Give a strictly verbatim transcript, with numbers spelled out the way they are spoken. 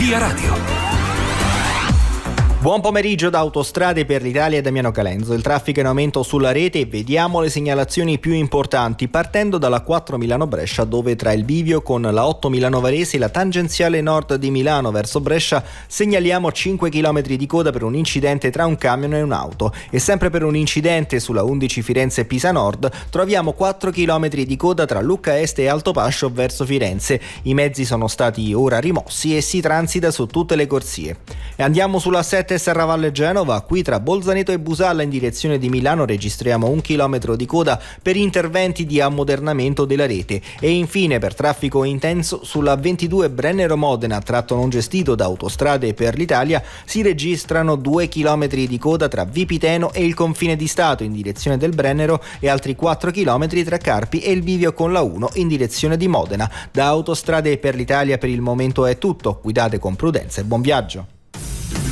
Via Radio. Buon pomeriggio da Autostrade per l'Italia e Damiano Calenzo. Il traffico è in aumento sulla rete e vediamo le segnalazioni più importanti partendo dalla quattro Milano-Brescia, dove tra il bivio con la otto Milano-Varese e la tangenziale nord di Milano verso Brescia segnaliamo cinque chilometri di coda per un incidente tra un camion e un'auto, e sempre per un incidente sulla undici Firenze-Pisa Nord troviamo quattro chilometri di coda tra Lucca Est e Altopascio verso Firenze. I mezzi sono stati ora rimossi e si transita su tutte le corsie. E andiamo sulla sette Serravalle Genova. Qui tra Bolzaneto e Busalla in direzione di Milano registriamo un chilometro di coda per interventi di ammodernamento della rete. E infine, per traffico intenso sulla ventidue Brennero-Modena, tratto non gestito da Autostrade per l'Italia, si registrano due chilometri di coda tra Vipiteno e il confine di Stato in direzione del Brennero e altri quattro chilometri tra Carpi e il bivio con la uno in direzione di Modena. Da Autostrade per l'Italia per il momento è tutto. Guidate con prudenza e buon viaggio.